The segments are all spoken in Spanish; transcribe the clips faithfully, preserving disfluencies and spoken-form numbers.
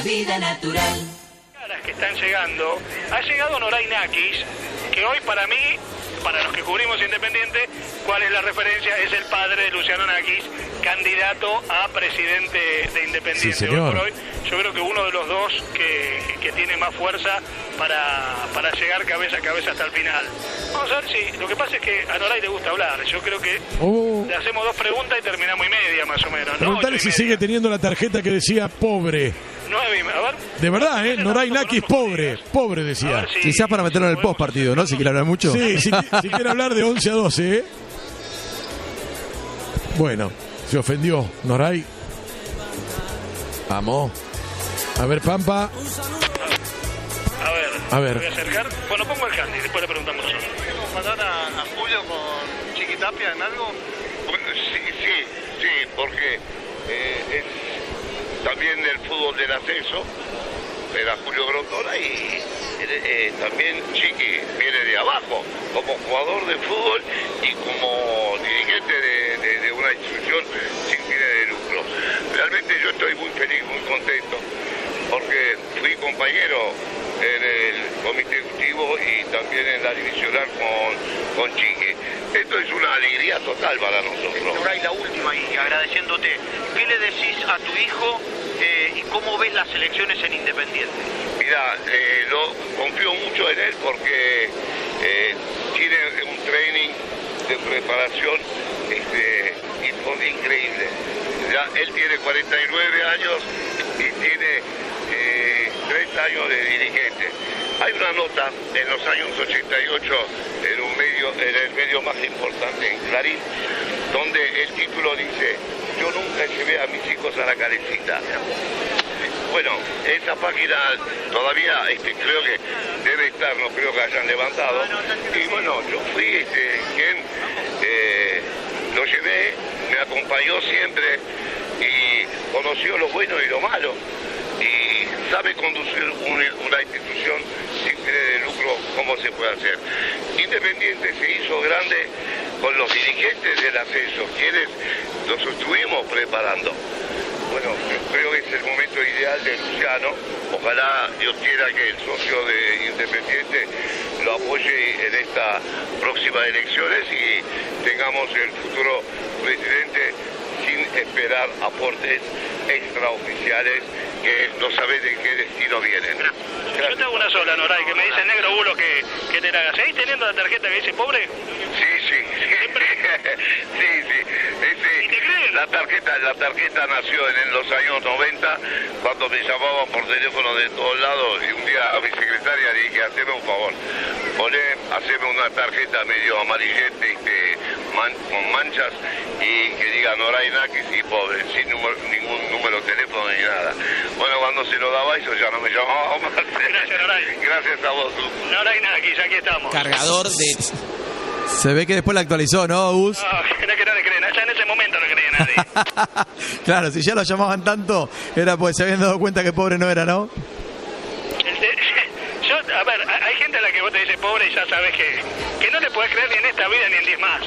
Vida natural. Las que están llegando, ha llegado Noray Nakis, que hoy para mí, para los que cubrimos Independiente, ¿cuál es la referencia? Es el padre de Luciano Nakis, candidato a presidente de Independiente. Sí, hoy por hoy, yo creo que uno de los dos que, que tiene más fuerza para, para llegar cabeza a cabeza hasta el final. Vamos a ver si, lo que pasa es que a Noray le gusta hablar, yo creo que Oh. le hacemos dos preguntas y terminamos y media más o menos. ¿no? Preguntale Ocho si y sigue media. teniendo la tarjeta que decía pobre. Nueve y me- a ver. De verdad, ¿eh? Ese Noray tampoco Nakis, conozco pobre. días. Pobre, A decía. ver si- Quizás para meterlo en el post partido, ¿no? Si quiere hablar mucho. Sí, si, si quiere hablar de once a doce, ¿eh? Bueno, se ofendió Noray. Vamos. A ver, Pampa. A ver, A ver. me voy a acercar. Bueno, pongo el candy, después le preguntamos nosotros. ¿Podemos mandar a, a Julio con Chiquitapia en algo? Bueno, sí, sí, sí, porque eh, es también del fútbol del ascenso, era Julio Grondona y eh, eh, también Chiqui viene de abajo, como jugador de fútbol y como dirigente de, de- de una institución sin fines de lucro. Realmente yo estoy muy feliz, muy contento, porque fui compañero en el comité ejecutivo y también en la divisional con, con Chiqui. Esto es una alegría total para nosotros. Noray, la última, y agradeciéndote, ¿qué le decís a tu hijo eh, y cómo ves las elecciones en Independiente? Mira, eh, lo, confío mucho en él porque eh, tiene un training de preparación este, in- increíble. Ya, él tiene cuarenta y nueve años y tiene eh, treinta años de dirigente. Hay una nota en los años ochenta y ocho en un medio, en el medio más importante, en Clarín, donde el título dice: yo nunca llevé a mis hijos a la calecita. Bueno, esa página todavía este, creo que debe estar, no creo que hayan levantado. Y bueno, yo fui este, quien eh, lo llevé, me acompañó siempre y conoció lo bueno y lo malo. Y sabe conducir una, una institución sin fines de lucro, cómo se puede hacer. Independiente se hizo grande con los dirigentes del ascenso, quienes los estuvimos preparando. Bueno, creo que es el momento ideal de Luciano. Ojalá Dios quiera que el socio de Independiente lo apoye en estas próximas elecciones y tengamos el futuro presidente sin esperar aportes extraoficiales que no sabés de qué destino vienen. Yo te hago una sola, Noray, que me dice negro bulo que, que te la hagas. ¿Seguís teniendo la tarjeta que dice pobre? Sí, sí, sí. sí, sí. Ese- ¿Y te creen? la tarjeta, la tarjeta nació en los años noventa, cuando me llamaban por teléfono de todos lados, y un día a mi secretaria le dije: haceme un favor, poné, haceme una tarjeta medio amarillente este, man- con manchas y que diga Noray Nakis y pobre, sin número- ningún número de teléfono ni nada. Bueno, cuando se lo daba eso ya no me llamaba más. Gracias, Noray. Gracias a vos. Noray Nakis, aquí estamos. Cargador de... Se ve que después la actualizó, ¿no, Gus? No, era que no le creen, ya en ese momento no creía nadie. Claro, si ya lo llamaban tanto, era porque se habían dado cuenta que pobre no era, ¿no? El de- Yo, a ver, hay gente a la que vos te dices pobre y ya sabes que, que no le podés creer ni en esta vida ni en diez más.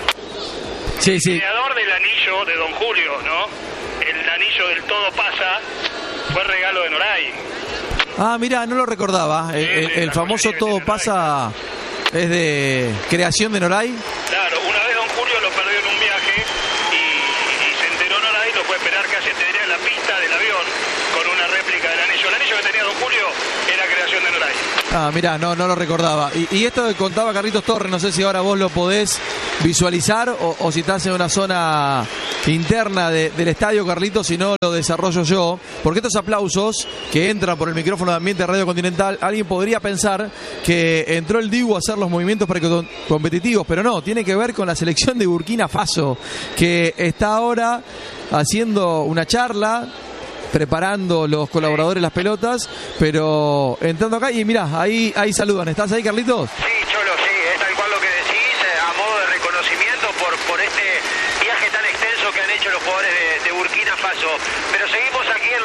Sí, sí. Creador del anillo de Don Julio, ¿no? El anillo del todo pasa fue regalo de Noray. Ah, mirá, no lo recordaba. El, el- el famoso Todo Pasa es de creación de Noray. Claro, una vez Don Julio lo perdió en un viaje y, y se enteró Noray, lo fue a esperar casi te diría en la pista del avión con una réplica del anillo. El anillo que tenía Don Julio era creación de Noray. Ah, mirá, no, no lo recordaba. Y, y esto que contaba Carlitos Torres, no sé si ahora vos lo podés visualizar o, o si estás en una zona interna de- del estadio, Carlitos, si no lo desarrollo yo. Porque estos aplausos que entran por el micrófono de Ambiente Radio Continental, alguien podría pensar que entró el Dibu a hacer los movimientos pre- competitivos, pero no, tiene que ver con la selección de Burkina Faso, que está ahora haciendo una charla, preparando los colaboradores las pelotas, pero entrando acá y mirá, ahí, ahí saludan. ¿Estás ahí, Carlitos? Sí, Cholo, sí, es tal cual lo que decís, eh, a modo de reconocimiento por, por este viaje tan extenso que han hecho los jugadores de, de Burkina Faso. Pero seguimos aquí en los anillos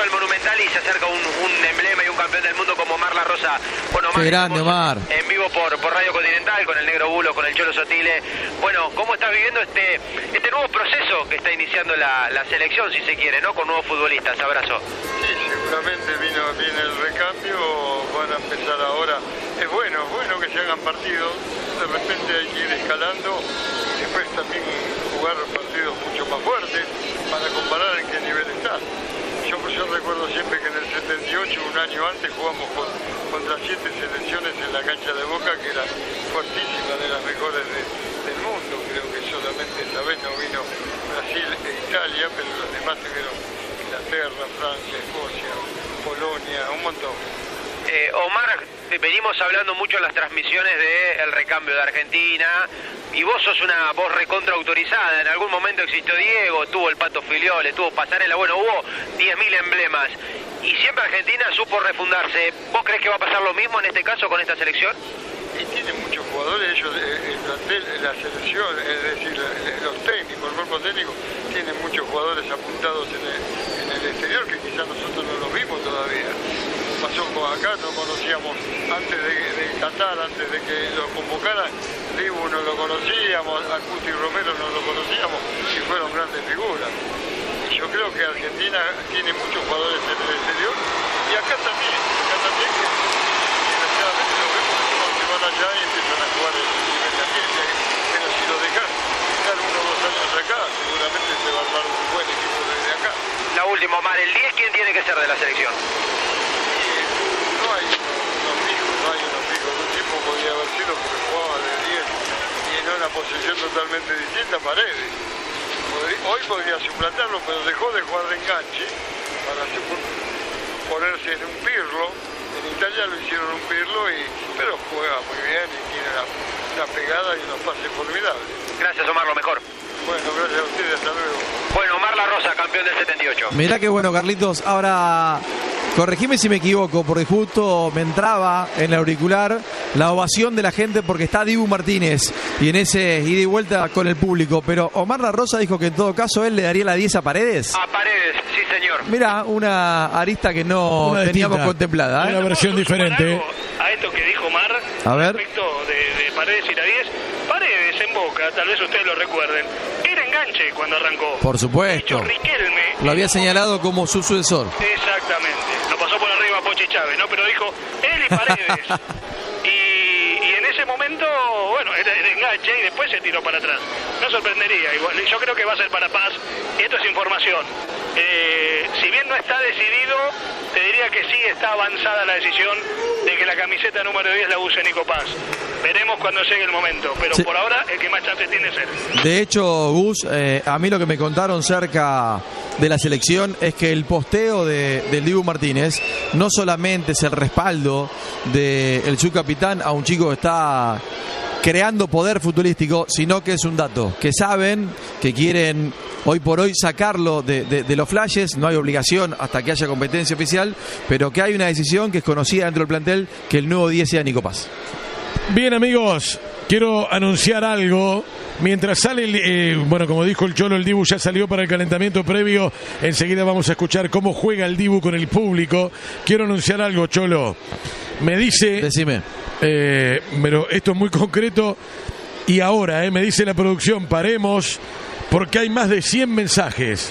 al Monumental y se acerca un, un emblema y un campeón del mundo como Omar La Rosa. Bueno, Omar, qué grande, Omar. En vivo por, por Radio Continental, con el Negro Bulo, con el Cholo Sotile. Bueno, ¿cómo estás viviendo este este nuevo proceso que está iniciando la, la selección, si se quiere, ¿no? Con nuevos futbolistas. Abrazo. Sí, seguramente vino, viene el recambio, van a empezar ahora. Es bueno, es bueno que se hagan partidos, de repente hay que ir escalando y después también jugar partidos mucho más fuertes para comparar en qué nivel están. Yo, yo recuerdo siempre que en el setenta y ocho, un año antes, jugamos con, contra siete selecciones en la cancha de Boca, que eran fuertísimas, de las mejores de, del mundo. Creo que solamente esta vez no vino Brasil e Italia, pero los demás tuvieron Inglaterra, Francia, Escocia, Polonia, un montón. Eh, Omar, venimos hablando mucho en las transmisiones del recambio de Argentina y vos sos una voz recontra autorizada. En algún momento existió Diego, tuvo el Pato Filiol, estuvo Pasarela, bueno, hubo diez mil emblemas y siempre Argentina supo refundarse. ¿Vos crees que va a pasar lo mismo en este caso con esta selección? Y tienen muchos jugadores, ellos, el plantel, la selección, es decir, los técnicos, el cuerpo técnico, tienen muchos jugadores apuntados en el, en el exterior que quizás nosotros no los vimos todavía. Pasó con acá, no conocíamos antes de, de Qatar, antes de que lo convocaran, Dibu no lo conocíamos, a Cuti Romero no lo conocíamos y fueron grandes figuras. Y yo creo que Argentina tiene muchos jugadores en el exterior y acá también, acá también que desgraciadamente lo vemos que van allá y empiezan a jugar en el nivel de Argentina, pero si lo dejan estar uno o dos años acá, seguramente se va a armar un buen equipo desde acá. La última, Omar, el diez, ¿quién tiene que ser de la selección? No hay unos fijos, no hay unos fijos. Un tiempo podía haber sido porque jugaba de diez y en una posición totalmente distinta, Paredes. Hoy podría suplantarlo, pero dejó de jugar de enganche para ponerse en un Pirlo. En Italia lo hicieron un Pirlo, y, pero juega muy bien y tiene una, una pegada y unos pases formidables. Gracias, Omar, lo mejor. Bueno, gracias a ustedes, hasta luego. Bueno, Omar La Rosa, campeón del setenta y ocho. Mirá qué bueno, Carlitos. Ahora, corregime si me equivoco, porque justo me entraba en el auricular la ovación de la gente porque está Dibu Martínez y en ese ida y vuelta con el público. Pero Omar La Rosa dijo que en todo caso él le daría la diez a Paredes. A Paredes, sí, señor. Mirá, una arista que no Una teníamos distinta. contemplada, Una ¿eh? versión diferente. A esto que dijo Mar, A ver. respecto de, de Paredes y la diez, Paredes en Boca, tal vez ustedes lo recuerden, era enganche cuando arrancó. Por De supuesto. hecho, Riquelme Lo había señalado como su sucesor. Exactamente, lo pasó por arriba Pochi Chávez, ¿no? Pero dijo él y Paredes. y, y en ese momento, bueno, era el enganche y después se tiró para atrás. No sorprendería, igual. Yo creo que va a ser para Paz. Esto es información. Eh, si bien no está decidido, te diría que sí está avanzada la decisión de que la camiseta número diez la use Nico Paz. Veremos cuando llegue el momento, pero Sí. por ahora el que más chance tiene es él. De hecho, Gus, eh, a mí lo que me contaron cerca de la selección es que el posteo de, del Dibu Martínez no solamente es el respaldo del subcapitán a un chico que está creando poder futbolístico, sino que es un dato, que saben, que quieren hoy por hoy sacarlo de, de, de los flashes, no hay obligación hasta que haya competencia oficial, pero que hay una decisión que es conocida dentro del plantel, que el nuevo diez sea Nico Paz. Bien, amigos, quiero anunciar algo. Mientras sale, el, eh, bueno, como dijo el Cholo, el Dibu ya salió para el calentamiento previo. Enseguida vamos a escuchar cómo juega el Dibu con el público. Quiero anunciar algo, Cholo. Me dice... Decime. Eh, pero esto es muy concreto. Y ahora, eh, me dice la producción, paremos, porque hay más de cien mensajes.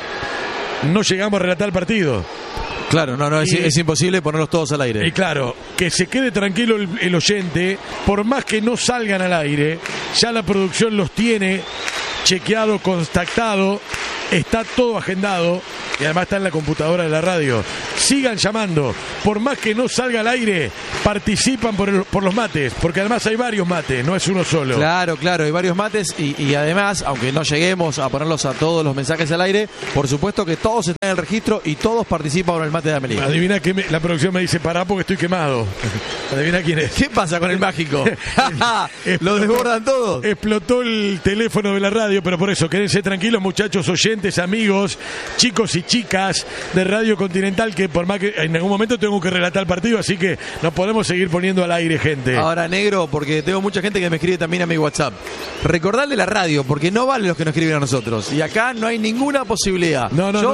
No llegamos a relatar el partido. Claro, no, no, es, Y- es imposible ponerlos todos al aire. Y claro, que se quede tranquilo el, el oyente, por más que no salgan al aire, ya la producción los tiene chequeado, contactado, está todo agendado y además está en la computadora de la radio. Sigan llamando, por más que no salga al aire, participan por, el- por los mates, porque además hay varios mates, no es uno solo. Claro, claro, hay varios mates y, y además, aunque no lleguemos a ponerlos a todos los mensajes al aire, por supuesto que todos están en el registro y todos participan con el mate de Amelie. Adivina que me- la producción me dice, pará porque estoy quemado. Adivina quién es. ¿Qué pasa con el mágico? ¿Lo desbordan todos? Explotó el teléfono de la radio, pero por eso, quédense tranquilos, muchachos, oyentes, amigos, chicos y chicas de Radio Continental, que por más que en algún momento tengo que relatar el partido, así que nos podemos seguir poniendo al aire, gente. Ahora, negro, porque tengo mucha gente que me escribe también a mi WhatsApp. Recordarle la radio, porque no vale los que nos escriben a nosotros. Y acá no hay ninguna posibilidad. No, no, Yo no. elimino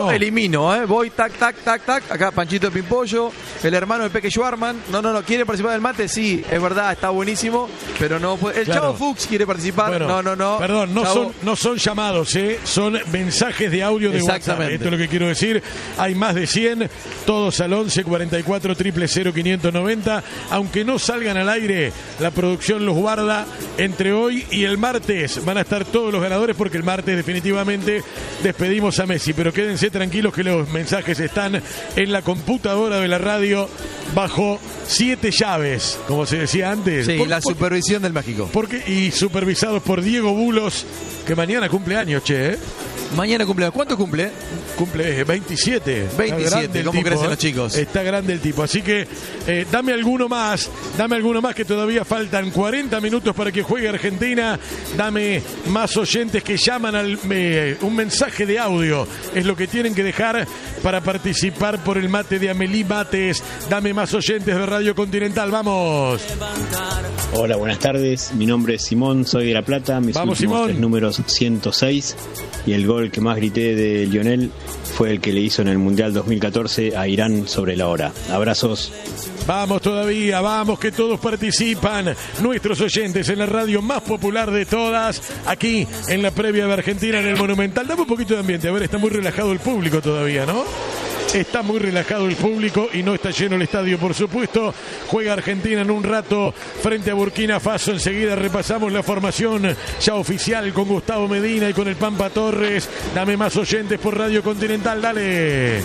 Fino, ¿eh? Voy, tac, tac, tac, tac. Acá Panchito de Pimpollo, el hermano de Peque Schwarman. No, no, no, ¿quiere participar del mate? Sí, es verdad, está buenísimo, pero no puede. El claro. Chavo Fuchs quiere participar. Bueno, no, no, no. Perdón, no Chavo. son, no son llamados, ¿eh? Son mensajes de audio de WhatsApp. Esto es lo que quiero decir. Hay más de cien, todos al once cuarenta y cuatro cero cero quinientos noventa. Aunque no salgan al aire, la producción los guarda entre hoy y el martes. Van a estar todos los ganadores porque el martes definitivamente despedimos a Messi. Pero quédense tranquilos que los mensajes están en la computadora de la radio bajo siete llaves, como se decía antes. Sí, por, la por, supervisión del mágico. Porque, y supervisados por Diego Bulos, que mañana cumple años, che, ¿eh? Mañana cumple. ¿Cuánto cumple? Cumple veintisiete. veintisiete, ¿cómo tipo, crecen ¿eh? los chicos? Está grande el tipo. Así que eh, dame alguno más. Dame alguno más que todavía faltan cuarenta minutos para que juegue Argentina. Dame más oyentes que llaman al eh, un mensaje de audio. Es lo que tienen que dejar para participar por el mate de Amelie Mates. Dame más oyentes de Radio Continental. Vamos. Hola, buenas tardes. Mi nombre es Simón, soy de La Plata. Mis Vamos, últimos Simón. tres números ciento seis. Y el gol que más grité de Lionel fue el que le hizo en el Mundial dos mil catorce a Irán sobre la hora. Abrazos. Vamos todavía, vamos que todos participan. Nuestros oyentes en la radio más popular de todas, aquí en la previa de Argentina en el Monumental. Dame un poquito de ambiente, a ver, está muy relajado el público todavía, ¿no? Está muy relajado el público y no está lleno el estadio, por supuesto. Juega Argentina en un rato frente a Burkina Faso. Enseguida repasamos la formación ya oficial con Gustavo Medina y con el Pampa Torres. Dame más oyentes por Radio Continental, dale.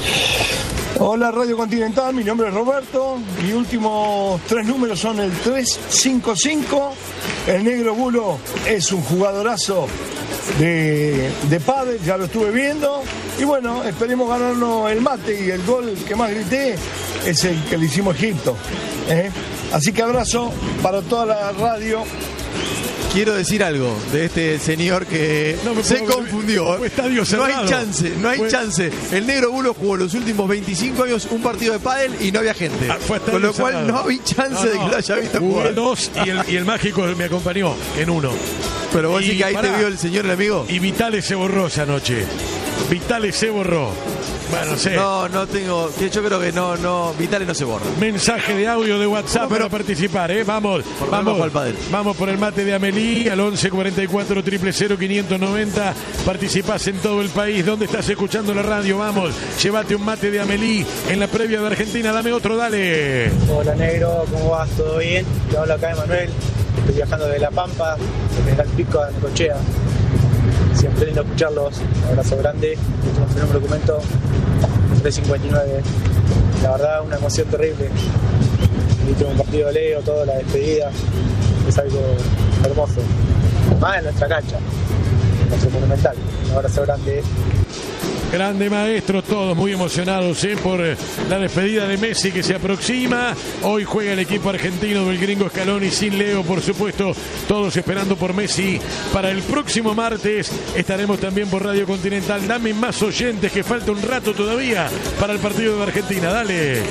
Hola Radio Continental, mi nombre es Roberto. Mis últimos tres números son el tres cinco cinco. El Negro Bulo es un jugadorazo de, de pádel, ya lo estuve viendo. Y bueno, esperemos ganarnos el mate y el gol que más grité es el que le hicimos a Egipto. ¿eh? Así que abrazo para toda la radio. Quiero decir algo de este señor que no se puedo, confundió. fue estadio cerrado. No hay chance, no hay fue... chance. El Negro Bulo jugó los últimos veinticinco años un partido de pádel y no había gente. Ah, Con lo cual cerrado. no hay chance no, no. de que lo haya visto Jugué jugar. dos y el, y el mágico me acompañó en uno. Pero vos y, decís que ahí pará, te vio el señor, el amigo. Y Vitales se borró esa noche. Vitales se borró. Bueno, no sé. No, no tengo. Yo creo que no, no. Vitales no se borra. Mensaje de audio de WhatsApp para participar, ¿eh? Vamos, vamos, vamos por el mate de Amelie al once cuarenta y cuatro cero cero quinientos noventa. Participás en todo el país. ¿Dónde estás escuchando la radio? Vamos, llévate un mate de Amelie en la previa de Argentina. Dame otro, dale. Hola, Negro, ¿cómo vas? ¿Todo bien? Te hablo acá Emanuel. Estoy viajando de La Pampa, de General Pico a Necochea. Siempre lindo escucharlos. Un abrazo grande. Último primer documento tres cincuenta y nueve. La verdad, una emoción terrible. El último partido de Leo, toda la despedida. Es algo hermoso. Más en nuestra cancha, en nuestro Monumental. Un abrazo grande. Grande maestro, todos muy emocionados ¿eh? por la despedida de Messi que se aproxima. Hoy juega el equipo argentino del Gringo Scaloni sin Leo, por supuesto. Todos esperando por Messi para el próximo martes. Estaremos también por Radio Continental. Dame más oyentes, que falta un rato todavía para el partido de Argentina. Dale.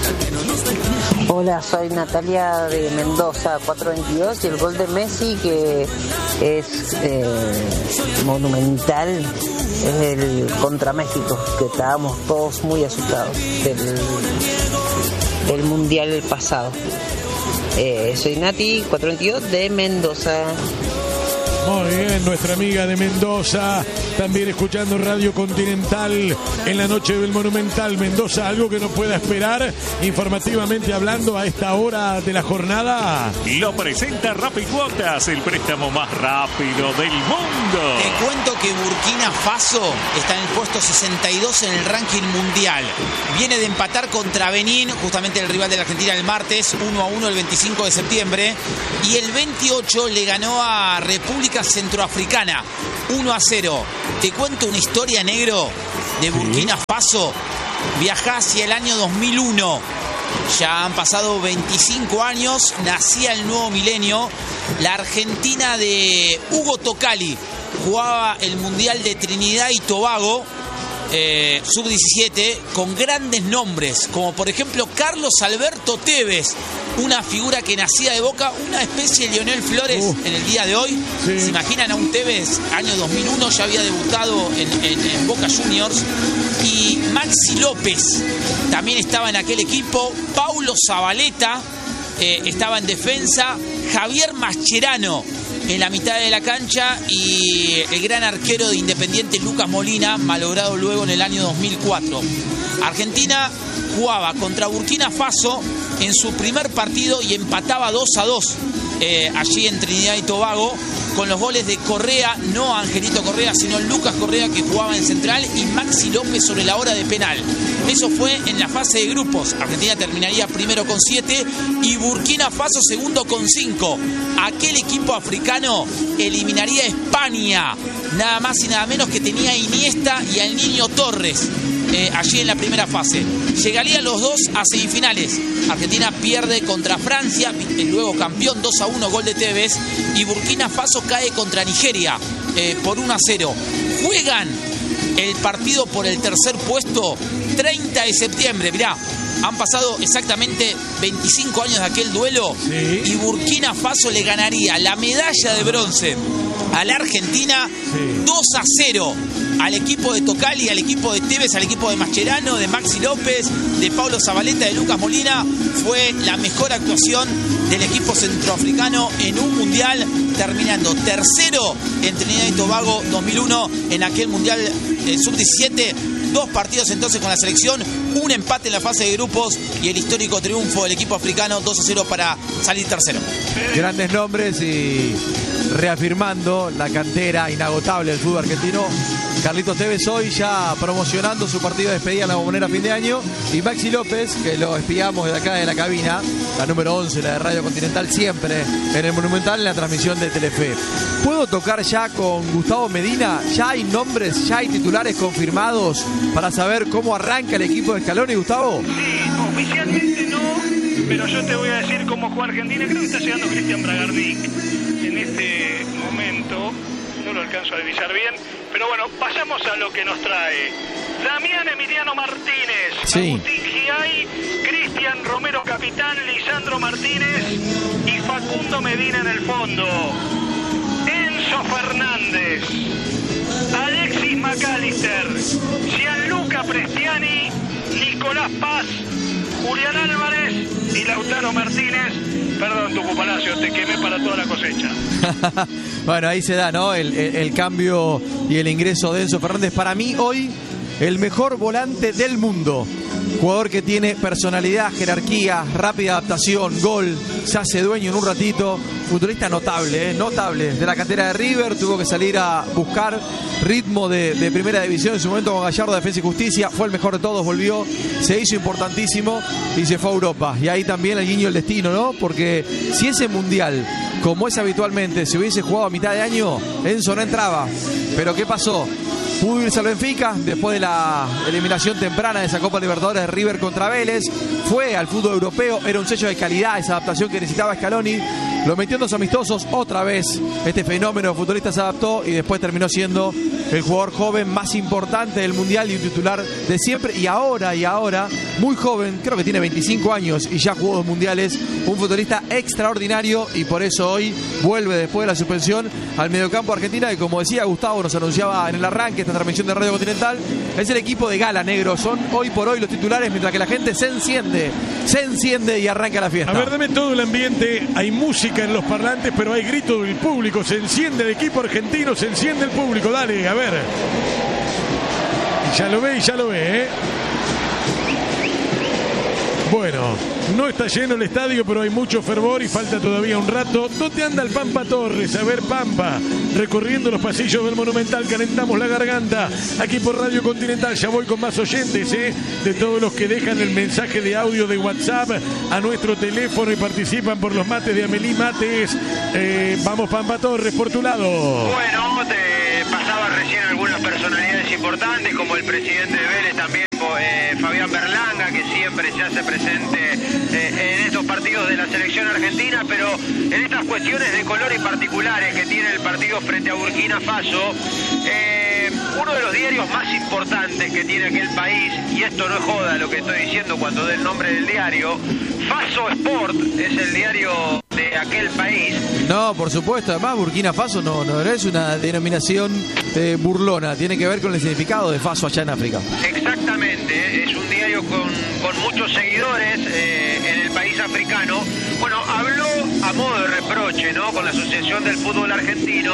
Hola, soy Natalia de Mendoza, cuatro veintidós, y el gol de Messi, que es eh, monumental, es el contra México, que estábamos todos muy asustados del, del Mundial pasado. Eh, soy Nati, cuatro veintidós, de Mendoza. Muy bien, nuestra amiga de Mendoza, también escuchando Radio Continental en la noche del Monumental. Mendoza, algo que no pueda esperar, informativamente hablando, a esta hora de la jornada. Lo presenta Rapicuotas, el préstamo más rápido del mundo. Te cuento que Burkina Faso está en el puesto sesenta y dos en el ranking mundial. Viene de empatar contra Benín, justamente el rival de la Argentina, el martes, uno a uno el veinticinco de septiembre. Y el veintiocho le ganó a República Centroafricana, uno a cero. Te cuento una historia, Negro, de Burkina Faso. Viajá hacia el año dos mil uno. Ya han pasado veinticinco años, nacía el nuevo milenio. La Argentina de Hugo Tocali jugaba el Mundial de Trinidad y Tobago. eh, sub diecisiete con grandes nombres, como por ejemplo Carlos Alberto Tevez, una figura que nacía de Boca, una especie de Lionel Flores uh, en el día de hoy. Sí. ¿Se imaginan a un Tevez, año dos mil uno, ya había debutado en, en, en Boca Juniors? Y Maxi López también estaba en aquel equipo. Paulo Zabaleta eh, estaba en defensa. Javier Mascherano en la mitad de la cancha y el gran arquero de Independiente Lucas Molina, malogrado luego en el año dos mil cuatro. Argentina jugaba contra Burkina Faso en su primer partido y empataba dos a dos eh, allí en Trinidad y Tobago, con los goles de Correa, no Angelito Correa, sino Lucas Correa, que jugaba en central, y Maxi López sobre la hora de penal. Eso fue en la fase de grupos. Argentina terminaría primero con siete y Burkina Faso segundo con cinco. Aquel equipo africano eliminaría a España, nada más y nada menos, que tenía a Iniesta y al Niño Torres eh, allí en la primera fase. Llegarían los dos a semifinales. Argentina pierde contra Francia, el luego campeón, dos a uno, gol de Tevez, y Burkina Faso cae contra Nigeria eh, por uno a cero. Juegan el partido por el tercer puesto treinta de septiembre. Mirá, han pasado exactamente veinticinco años de aquel duelo, sí, y Burkina Faso le ganaría la medalla de bronce a la Argentina, sí, dos a cero al equipo de Tocali, al equipo de Tevez, al equipo de Mascherano, de Maxi López, de Paulo Zabaleta, de Lucas Molina. Fue la mejor actuación del equipo centroafricano en un mundial, terminando tercero en Trinidad y Tobago dos mil uno en aquel mundial eh, sub diecisiete. Dos partidos entonces con la selección, un empate en la fase de grupos y el histórico triunfo del equipo africano, dos a cero para salir tercero. Grandes nombres y reafirmando la cantera inagotable del fútbol argentino. Carlitos Tevez hoy ya promocionando su partido de despedida en la Bombonera fin de año, y Maxi López, que lo espiamos desde acá de la cabina, la número once, la de Radio Continental, siempre en el Monumental en la transmisión de Telefe. ¿Puedo tocar ya con Gustavo Medina? ¿Ya hay nombres, ya hay titulares confirmados para saber cómo arranca el equipo de Scaloni, Gustavo? Sí, oficialmente no, pero yo te voy a decir cómo juega Argentina. Creo que está llegando Cristian Bragarnik en este momento, no lo alcanzo a divisar bien, pero bueno, pasamos a lo que nos trae Damián Emiliano Martínez, sí, Agustín Giay, Cristian Romero capitán, Lisandro Martínez y Facundo Medina en el fondo, Enzo Fernández, Alexis McAllister, Gianluca Prestiani, Nicolás Paz, Julián Álvarez y Lautaro Martínez. Perdón, Tucu Palacio, te quemé para toda la cosecha. Bueno, ahí se da, ¿no? El, el, el cambio y el ingreso de Enzo Fernández. Para mí, hoy, el mejor volante del mundo. Jugador que tiene personalidad, jerarquía, rápida adaptación, gol, se hace dueño en un ratito. Futbolista notable, ¿eh? Notable. De la cantera de River, tuvo que salir a buscar ritmo de, de primera división en su momento con Gallardo, Defensa y Justicia. Fue el mejor de todos, volvió, se hizo importantísimo y se fue a Europa. Y ahí también el guiño del destino, ¿no? Porque si ese mundial, como es habitualmente, se hubiese jugado a mitad de año, Enzo no entraba. Pero ¿qué pasó? Pudo irse al Benfica después de la eliminación temprana de esa Copa Libertadores de River contra Vélez. Fue al fútbol europeo, era un sello de calidad, esa adaptación que necesitaba Scaloni. Lo metió en dos amistosos, otra vez este fenómeno futbolista se adaptó y después terminó siendo el jugador joven más importante del Mundial y un titular de siempre. Y ahora, y ahora, muy joven, creo que tiene veinticinco años y ya jugó dos mundiales, un futbolista extraordinario, y por eso hoy vuelve después de la suspensión al mediocampo de Argentina, y como decía Gustavo, nos anunciaba en el arranque esta transmisión de Radio Continental, es el equipo de gala, negro. Son hoy por hoy los titulares, mientras que la gente se enciende, se enciende y arranca la fiesta. A ver, dame todo el ambiente, hay música en los parlantes, pero hay grito del público, se enciende el equipo argentino, se enciende el público, dale, a ver. Ya lo ve y ya lo ve, ¿eh? Bueno, no está lleno el estadio, pero hay mucho fervor y falta todavía un rato. ¿Dónde anda el Pampa Torres? A ver, Pampa, recorriendo los pasillos del Monumental, calentamos la garganta. Aquí por Radio Continental, ya voy con más oyentes, ¿eh? De todos los que dejan el mensaje de audio de WhatsApp a nuestro teléfono y participan por los mates de Amelí Mates. Eh, vamos, Pampa Torres, por tu lado. Bueno, te pasaba recién algunas personalidades importantes, como el presidente de Vélez también, eh, Fabián Berlanga, que siempre se hace presente eh, en estos partidos de la selección argentina, pero en estas cuestiones de color y particulares que tiene el partido frente a Burkina Faso, eh, uno de los diarios más importantes que tiene aquel país, y esto no es joda lo que estoy diciendo cuando dé el nombre del diario, Faso Sport es el diario de aquel país. No, por supuesto, además Burkina Faso no, no es una denominación eh, burlona, tiene que ver con el significado de Faso allá en África. Exactamente, es un diario con, con muchos seguidores eh, en el país africano. Bueno, habló a modo de reproche, ¿no?, con la Asociación del Fútbol Argentino,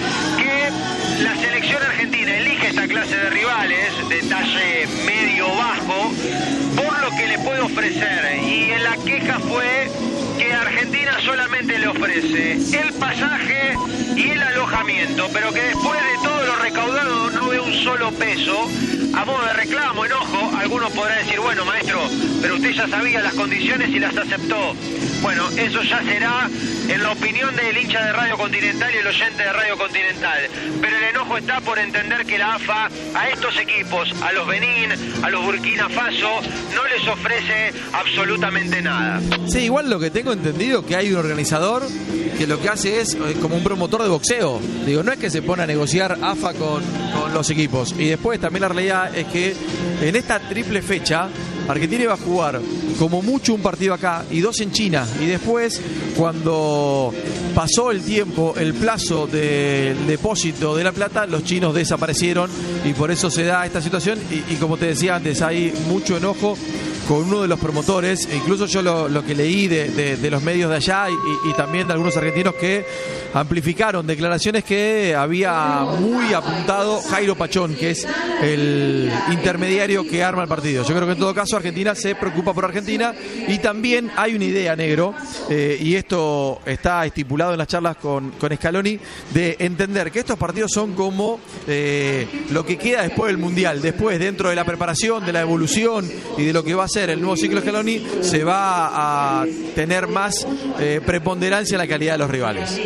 que la selección argentina elige esta clase de rivales de talle medio-bajo por lo que le puede ofrecer, y en la queja fue que Argentina solamente le ofrece el pasaje y el alojamiento, pero que después de todo lo recaudado no ve un solo peso. A modo de reclamo, enojo, algunos podrán decir, bueno, maestro, pero usted ya sabía las condiciones y las aceptó. Bueno, eso ya será en la opinión del hincha de Radio Continental y el oyente de Radio Continental. Pero el enojo está por entender que la A F A a estos equipos, a los Benín, a los Burkina Faso, no les ofrece absolutamente nada. Sí, igual lo que tengo entendido que hay un organizador que lo que hace es eh, como un promotor de boxeo. Digo, no es que se pone a negociar A F A con, con los equipos. Y después también la realidad es que en esta triple fecha Argentina iba a jugar como mucho un partido acá y dos en China, y después cuando pasó el tiempo, el plazo del depósito de la plata, los chinos desaparecieron y por eso se da esta situación y, y como te decía antes, hay mucho enojo con uno de los promotores, e incluso yo lo, lo que leí de, de, de los medios de allá y, y también de algunos argentinos que amplificaron declaraciones que había muy apuntado Jairo Pachón, que es el intermediario que arma el partido. Yo creo que en todo caso Argentina se preocupa por Argentina, y también hay una idea, Negro, eh, y esto está estipulado en las charlas con, con Scaloni, de entender que estos partidos son como eh, lo que queda después del Mundial, después dentro de la preparación, de la evolución y de lo que va a ser el nuevo ciclo Scaloni, se va a tener más eh, preponderancia en la calidad de los rivales.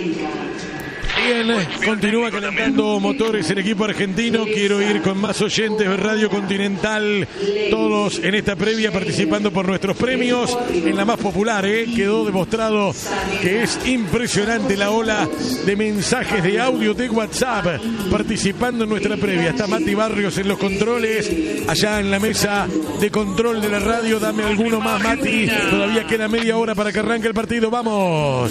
Bien, continúa calentando motores el equipo argentino. Quiero ir con más oyentes de Radio Continental, todos en esta previa participando por nuestros premios. En la más popular, ¿eh? Quedó demostrado que es impresionante la ola de mensajes de audio de WhatsApp participando en nuestra previa. Está Mati Barrios en los controles, allá en la mesa de control de la radio. Dame alguno más, Mati. Todavía queda media hora para que arranque el partido. Vamos.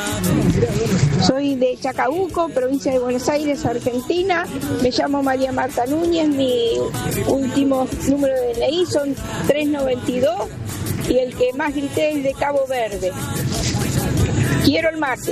Soy de Chacabuco, provincia de Buenos Aires, Argentina. Me llamo María Marta Núñez. Mi último número de D N I son tres noventa y dos y el que más grité es de Cabo Verde. Quiero el mate.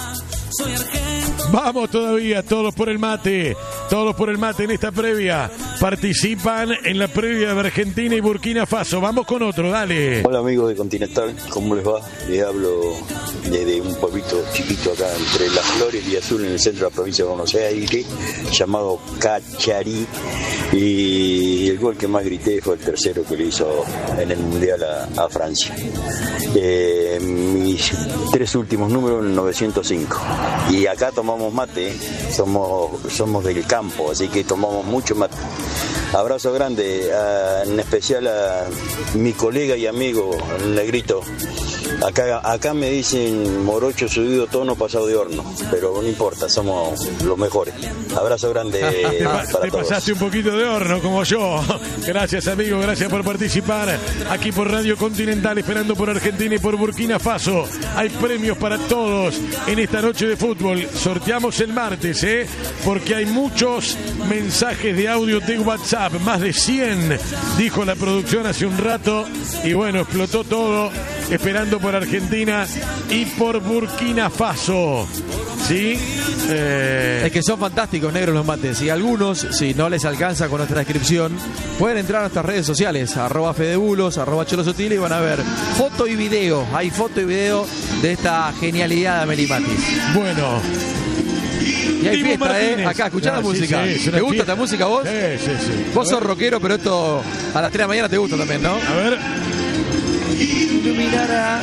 Vamos todavía, todos por el mate, todos por el mate en esta previa. Participan en la previa de Argentina y Burkina Faso. Vamos con otro, dale. Hola amigos de Continental, ¿cómo les va? Les hablo desde un pueblito chiquito acá entre Las Flores y Azul, en el centro de la provincia de Buenos Aires, llamado Cacharí. Y el gol que más grité fue el tercero que le hizo en el Mundial a, a Francia. Eh, mis tres últimos números, el novecientos cinco. Y acá tomamos mate, somos, somos del campo, así que tomamos mucho mate. Abrazo grande, a, en especial a mi colega y amigo, el Negrito. Acá, acá me dicen morocho subido tono pasado de horno, pero no importa, somos los mejores. Abrazo grande te, para te todos. Pasaste un poquito de horno como yo. Gracias amigo, gracias por participar aquí por Radio Continental, esperando por Argentina y por Burkina Faso. Hay premios para todos en esta noche de fútbol. Sorteamos el martes, ¿eh? Porque hay muchos mensajes de audio de WhatsApp, más de cien, dijo la producción hace un rato, y bueno, explotó todo, esperando por Argentina y por Burkina Faso. ¿Sí? Eh... Es que son fantásticos, negros, los mates. Y algunos, si no les alcanza con nuestra descripción, pueden entrar a nuestras redes sociales, arroba fedebulos, arroba cholosotil, y van a ver foto y video. Hay foto y video de esta genialidad de Amelie Matis. Bueno. Y hay Dibu fiesta, Martínez. ¿eh? Acá, escuchá Ah, la sí, música. sí, es ¿Te una gusta fiesta. esta música vos? Sí, sí, sí. Vos sos rockero, pero esto a las tres de la mañana te gusta también, ¿no? A ver. Iluminará.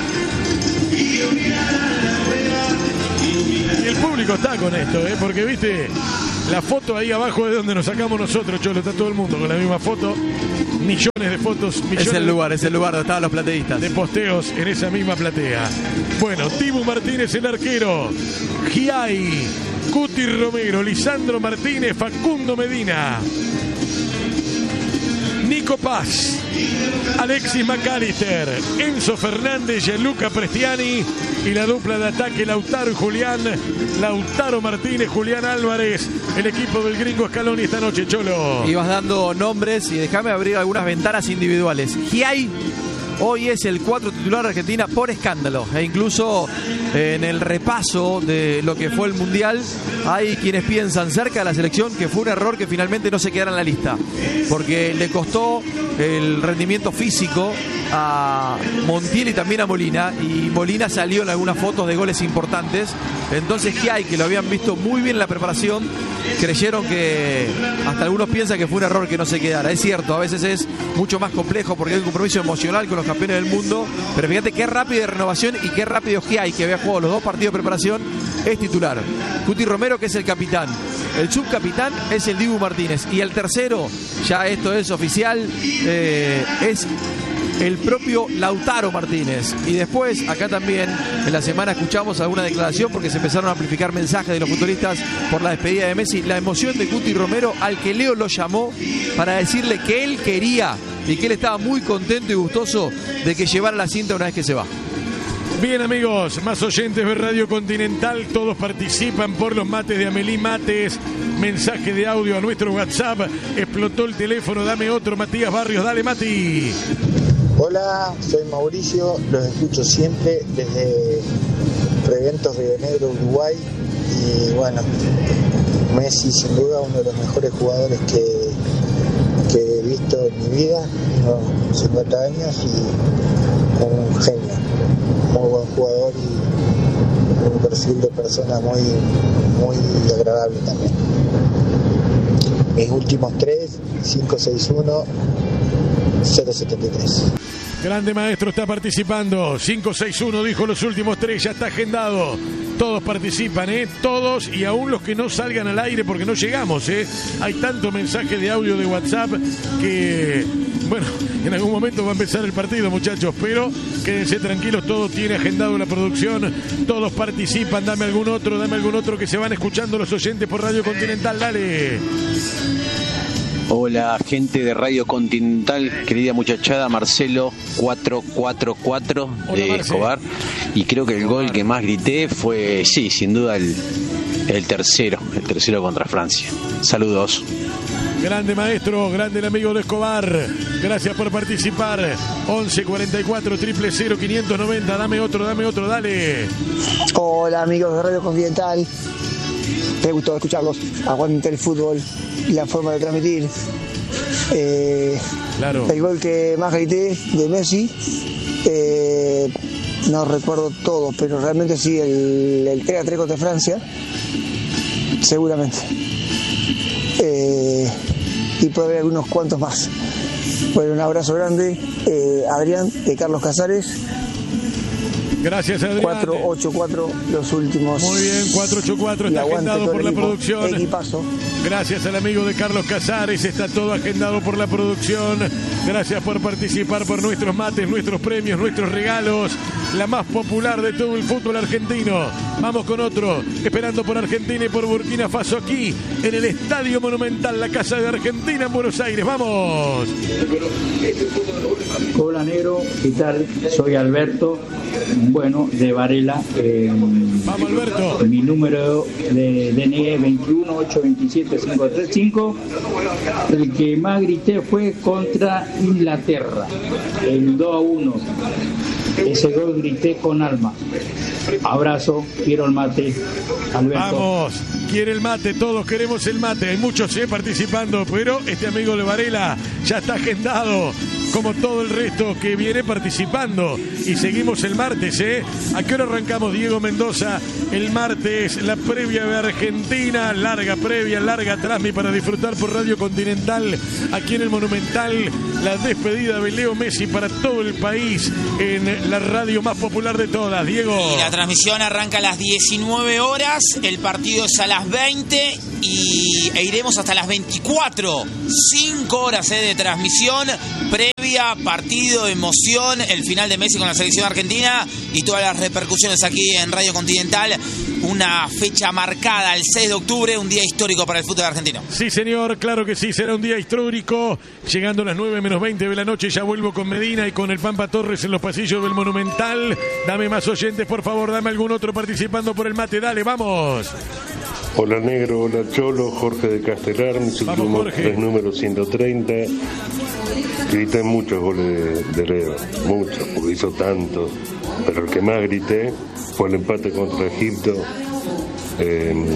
Y el público está con esto, ¿eh? Porque, viste, la foto ahí abajo es donde nos sacamos nosotros, Cholo. Está todo el mundo con la misma foto. millones de fotos, millones es el lugar, es el lugar donde estaban los plateístas. De posteos en esa misma platea. Bueno, Dibu Martínez el arquero, Giai, Cuti Romero, Lisandro Martínez, Facundo Medina, Nico Paz, Alexis McAllister, Enzo Fernández, Gianluca Prestiani y la dupla de ataque Lautaro y Julián, Lautaro Martínez, Julián Álvarez, el equipo del gringo Scaloni esta noche, Cholo. Y vas dando nombres y déjame abrir algunas ventanas individuales. Giai hoy es el cuatro titular de Argentina por escándalo, e incluso en el repaso de lo que fue el Mundial hay quienes piensan cerca de la selección que fue un error que finalmente no se quedara en la lista, porque le costó el rendimiento físico a Montiel y también a Molina, y Molina salió en algunas fotos de goles importantes. Entonces Giai, que lo habían visto muy bien en la preparación, creyeron que, hasta algunos piensan que fue un error que no se quedara. Es cierto, a veces es mucho más complejo porque hay un compromiso emocional con los campeones del mundo, pero fíjate qué rápido de renovación y qué rápido Giai, que había jugado los dos partidos de preparación, es titular. Cuti Romero, que es el capitán. El subcapitán es el Dibu Martínez. Y el tercero, ya esto es oficial, eh, es el propio Lautaro Martínez. Y después, acá también, en la semana escuchamos alguna declaración porque se empezaron a amplificar mensajes de los futbolistas por la despedida de Messi. La emoción de Cuti Romero, al que Leo lo llamó para decirle que él quería y que él estaba muy contento y gustoso de que llevara la cinta una vez que se va. Bien, amigos, más oyentes de Radio Continental, todos participan por los mates de Amelí Mates. Mensaje de audio a nuestro WhatsApp. Explotó el teléfono, dame otro, Matías Barrios, dale, Mati. Hola, soy Mauricio, los escucho siempre desde Preventos Río Negro, Uruguay. Y bueno, Messi sin duda uno de los mejores jugadores que, que he visto en mi vida, unos cincuenta años, y un genio, muy buen jugador y un perfil de persona muy, muy agradable también. Mis últimos tres, cinco seis uno cero setenta y tres. Grande maestro, está participando. cinco seis uno dijo los últimos tres, ya está agendado. Todos participan, ¿eh? Todos, y aún los que no salgan al aire porque no llegamos, ¿eh? Hay tanto mensaje de audio de WhatsApp que, bueno, en algún momento va a empezar el partido, muchachos, pero quédense tranquilos, todo tiene agendado la producción, todos participan. Dame algún otro, dame algún otro, que se van escuchando los oyentes por Radio Continental, dale. Hola, gente de Radio Continental, querida muchachada, Marcelo cuatro cuatro cuatro de Hola, Escobar. Y creo que el gol que más grité fue, sí, sin duda, el, el tercero, el tercero contra Francia. Saludos. Grande maestro, grande el amigo de Escobar. Gracias por participar. once cuarenta y cuatro, cero cero cero, quinientos noventa. Dame otro, dame otro, dale. Hola, amigos de Radio Continental. Me gustó escucharlos. Aguante el fútbol y la forma de transmitir. Eh, claro. El gol que más grité de Messi, eh, no recuerdo todo, pero realmente sí, el, el tres a tres contra Francia, seguramente. Eh, y puede haber algunos cuantos más. Bueno, un abrazo grande. Eh, Adrián, de Carlos Casares. Gracias, Adrián. cuatro ocho cuatro los últimos. Muy bien, cuatro ocho cuatro está agendado por la equipo, producción. Equipazo. Gracias al amigo de Carlos Casares, está todo agendado por la producción. Gracias por participar, por nuestros mates, nuestros premios, nuestros regalos. La más popular de todo el fútbol argentino. Vamos con otro, esperando por Argentina y por Burkina Faso, aquí en el Estadio Monumental, la casa de Argentina en Buenos Aires. ¡Vamos! Hola, negro, ¿qué tal? Soy Alberto, bueno, de Varela. Eh, Vamos, Alberto. Mi número de D N I es veintiuno ocho veintisiete cinco tres cinco. El que más grité fue contra Inglaterra, el dos a uno. Ese gol grité con alma. Abrazo, quiero el mate, Alberto. Vamos, quiere el mate, todos queremos el mate. Hay muchos eh, participando, pero este amigo de Varela ya está agendado. como todo el resto que viene participando. Y seguimos el martes, ¿eh? ¿A qué hora arrancamos, Diego Mendoza? El martes, la previa de Argentina, larga previa, larga transmi para disfrutar por Radio Continental, aquí en el Monumental, la despedida de Leo Messi para todo el país en la radio más popular de todas, Diego. Y la transmisión arranca a las diecinueve horas, el partido es a las veinte y e iremos hasta las veinticuatro. Cinco horas eh, de transmisión, previa, partido, emoción, el final de Messi con la selección argentina y todas las repercusiones aquí en Radio Continental. Una fecha marcada, el seis de octubre, un día histórico para el fútbol argentino. Sí, señor, claro que sí, será un día histórico. Llegando a las nueve menos veinte de la noche, ya vuelvo con Medina y con el Pampa Torres en los pasillos del Monumental. Dame más oyentes, por favor, dame algún otro participando por el mate, dale, vamos. Hola Negro, hola Cholo, Jorge de Castelar, mis últimos tres números ciento treinta. Grité muchos goles de, de Leo, muchos, porque hizo tanto, pero el que más grité fue el empate contra Egipto, eh,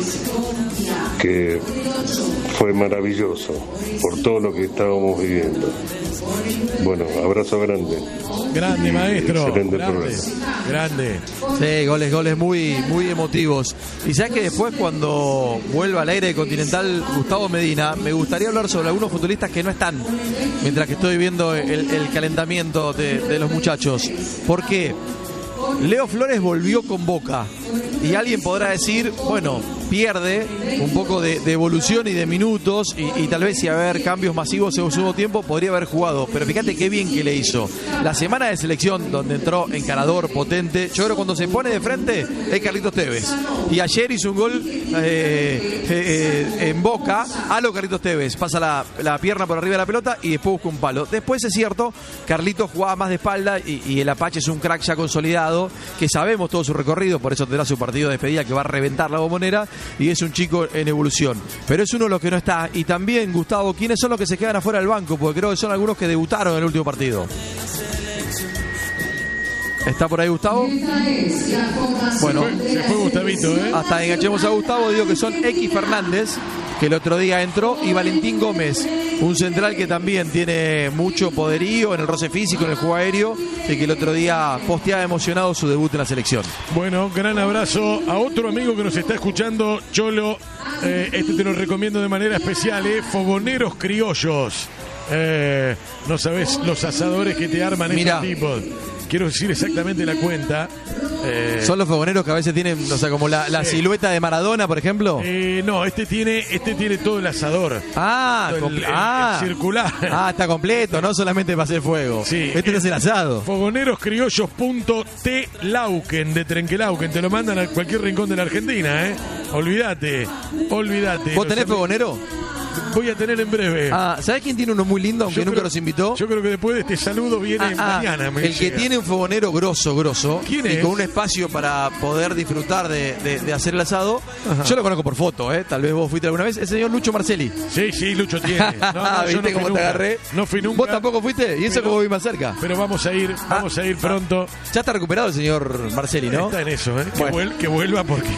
que fue maravilloso por todo lo que estábamos viviendo. Bueno, abrazo grande. Grande, maestro. Excelente grande, programa. Grande. Sí, goles, goles muy, muy emotivos. Y sabes que después, cuando vuelva al aire de Continental Gustavo Medina, me gustaría hablar sobre algunos futbolistas que no están, mientras que estoy viendo el, el calentamiento de, de los muchachos. ¿Por qué? Leo Flores volvió con Boca y alguien podrá decir, bueno, pierde un poco de, de evolución y de minutos y, y tal vez si haber cambios masivos en su tiempo podría haber jugado, pero fíjate qué bien que le hizo. La semana de selección donde entró encarador, potente, yo creo que cuando se pone de frente es Carlitos Tevez y ayer hizo un gol eh, eh, eh, en Boca a lo Carlitos Tevez, pasa la, la pierna por arriba de la pelota y después busca un palo. Después es cierto, Carlitos jugaba más de espalda y, y el Apache es un crack ya consolidado, que sabemos todo su recorrido, por eso tendrá su partido de despedida que va a reventar la Bombonera y es un chico en evolución, pero es uno de los que no está. Y también, Gustavo, ¿quiénes son los que se quedan afuera del banco? Porque creo que son algunos que debutaron en el último partido. ¿Está por ahí Gustavo? Bueno, se fue, se fue Gustavito, ¿eh? Hasta enganchemos a Gustavo, digo que son X Fernández, que el otro día entró, y Valentín Gómez, un central que también tiene mucho poderío en el roce físico, en el juego aéreo, y que el otro día posteaba emocionado su debut en la selección. Bueno, gran abrazo a otro amigo que nos está escuchando, Cholo. Eh, este te lo recomiendo de manera especial, ¿eh? Fogoneros Criollos. Eh, no sabes los asadores que te arman estos tipos. Quiero decir exactamente la cuenta. Eh, ¿Son los fogoneros que a veces tienen, o sea, como la, la sí. silueta de Maradona, por ejemplo? Eh, no, este tiene este tiene todo el asador. Ah, el, el, ah, el circular. Ah, está completo, no solamente para hacer fuego. Sí. Este es el asado. Fogoneroscriollos punto t lauquen de Trenquelauquen. Te lo mandan a cualquier rincón de la Argentina, ¿eh? Olvídate, olvídate. ¿Vos tenés fogonero? Voy a tener en breve. Ah, ¿sabés quién tiene uno muy lindo, aunque yo nunca creo, los invitó? Yo creo que después de este saludo viene ah, mañana. Ah, me el llega. Que tiene un fogonero grosso, grosso. ¿Quién y es? con un espacio para poder disfrutar de, de, de hacer el asado. Ajá. Yo lo conozco por foto, ¿eh? Tal vez vos fuiste alguna vez. El señor Lucho Marcelli. Sí, sí, Lucho tiene. No, no, ¿Viste no cómo te nunca. agarré? No fui nunca. ¿Vos tampoco fuiste? Y eso pero, como vi más cerca. Pero vamos a ir, vamos ah, a ir pronto. Ya está recuperado el señor Marcelli, ¿no? Está en eso, ¿eh? Bueno. Que, vuel, que vuelva porque...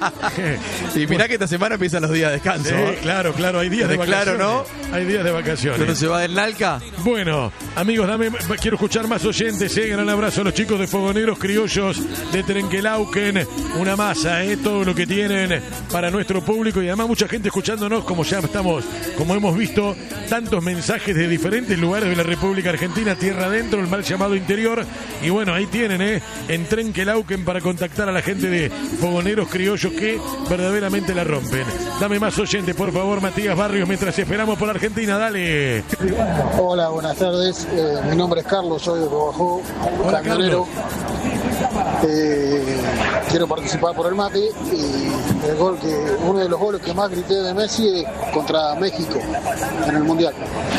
y mirá bueno. que esta semana empiezan los días de descanso. Sí, ¿eh? claro, claro. Hay días de, de vacaciones. Claro, ¿no? Hay días de vacaciones. ¿Pero se va del Nalca? Bueno, amigos, dame, quiero escuchar más oyentes, ¿eh? Gran abrazo a los chicos de Fogoneros Criollos de Trenquelauquen. Una masa, ¿eh? Todo lo que tienen para nuestro público y además mucha gente escuchándonos, como ya estamos, como hemos visto, tantos mensajes de diferentes lugares de la República Argentina, tierra adentro, el mal llamado interior. Y bueno, ahí tienen, ¿eh? En Trenquelauquen para contactar a la gente de Fogoneros Criollos que verdaderamente la rompen. Dame más oyentes, por favor, Matías Barrios, mientras esperamos por Argentina, dale. Hola, buenas tardes. Eh, mi nombre es Carlos, soy de Bajó, camionero. Eh, quiero participar por el mate y el gol que uno de los goles que más grité de Messi es contra México en el Mundial.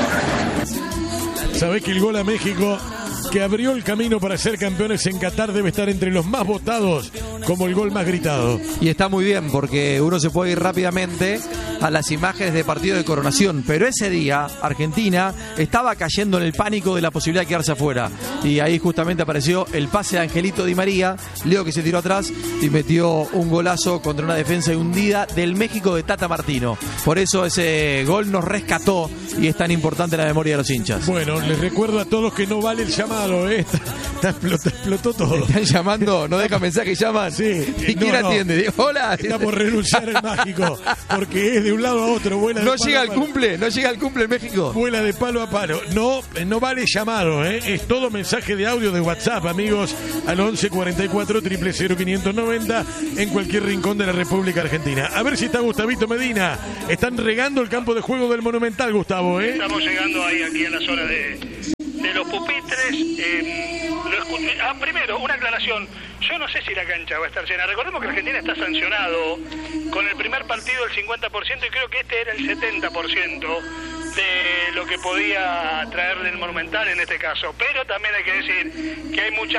¿Sabés que el gol a México, que abrió el camino para ser campeones en Qatar, debe estar entre los más votados como el gol más gritado. Y está muy bien porque uno se puede ir rápidamente a las imágenes de partido de coronación, pero ese día Argentina estaba cayendo en el pánico de la posibilidad de quedarse afuera, y ahí justamente apareció el pase de Angelito Di María, Leo que se tiró atrás y metió un golazo contra una defensa hundida del México de Tata Martino. Por eso ese gol nos rescató y es tan importante en la memoria de los hinchas. Bueno, les recuerdo a todos que no vale el llamado, ¿eh? Está, está explotó, explotó todo. Están llamando, no deja mensaje, llaman. Sí. ¿Y quién no, atiende? Digo, hola. Está por renunciar el mágico, porque es de un lado a otro. Vuela de no palo llega a al palo. cumple, no llega al cumple en México. Vuela de palo a palo. No, no vale llamado, ¿eh? Es todo mensaje de audio de WhatsApp, amigos, al once cuarenta y cuatro, cero cero cero, quinientos noventa en cualquier rincón de la República Argentina. A ver si está Gustavito Medina. Están regando el campo de juego del Monumental, Gustavo, ¿eh? Estamos llegando ahí, aquí en la zona de, de los pupitres. Eh, lo escuché. Ah, primero, una aclaración. Yo no sé si la cancha va a estar llena. Recordemos que Argentina está sancionado con el primer partido el cincuenta por ciento y creo que este era el setenta por ciento de lo que podía traer del Monumental en este caso. Pero también hay que decir que hay mucha